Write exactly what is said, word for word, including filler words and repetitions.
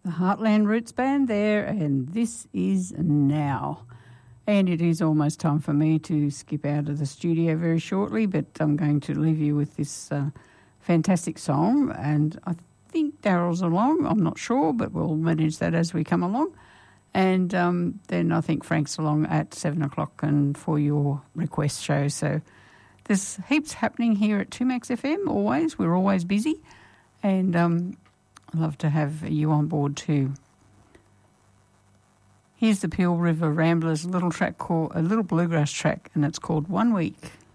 The Heartland Roots Band there, and this is Now. And it is almost time for me to skip out of the studio very shortly, but I'm going to leave you with this uh, fantastic song. And I think Daryl's along, I'm not sure, but we'll manage that as we come along. And um, then I think Frank's along at seven o'clock and for your request show. So there's heaps happening here at two Max F M, always. We're always busy. And um, I'd love to have you on board too. Here's the Peel River Ramblers, a little track called, a little bluegrass track, and it's called One Week.